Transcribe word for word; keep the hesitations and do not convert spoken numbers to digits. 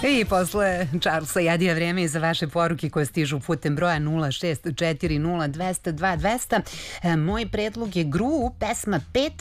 I posle Charlesa Jadija vreme je za vaše poruke koje stižu putem broja nula šest četiri nula dva zero dva dva zero zero. Moj predlog je Gru, pesma Peta